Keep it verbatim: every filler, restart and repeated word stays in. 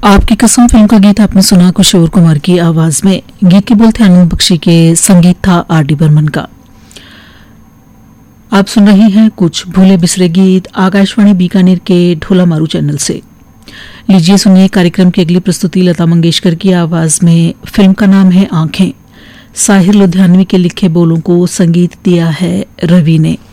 आपकी कसम फिल्म का गीत आपने सुना किशोर कुमार की आवाज में। गीत के बोल थे आनंद बख्शी के, संगीत था आर डी बर्मन का। आप सुन रहे हैं कुछ भूले बिसरे गीत आकाशवाणी बीकानेर के ढोला मारू चैनल से। लीजिए सुनिए कार्यक्रम की अगली प्रस्तुति लता मंगेशकर की आवाज में। फिल्म का नाम है आंखें। साहिर लुधियानवी के लिखे बोलों को संगीत दिया है रवि ने।